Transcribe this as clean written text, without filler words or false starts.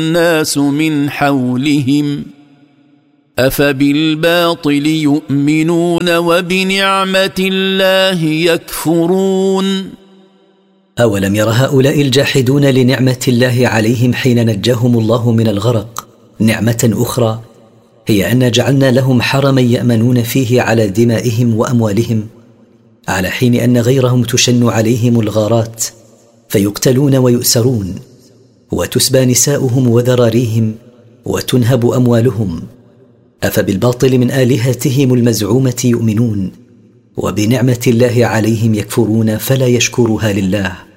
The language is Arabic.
الناس من حولهم أفبالباطل يؤمنون وبنعمة الله يكفرون. أولم ير هؤلاء الجاحدون لنعمة الله عليهم حين نجاهم الله من الغرق نعمة أخرى، هي أن جعلنا لهم حرما يأمنون فيه على دمائهم وأموالهم، على حين أن غيرهم تشن عليهم الغارات فيقتلون ويؤسرون، وتسبى نساؤهم وذراريهم، وتنهب أموالهم. أفبالباطل من آلهتهم المزعومة يؤمنون، وبنعمة الله عليهم يكفرون فلا يشكرها لله.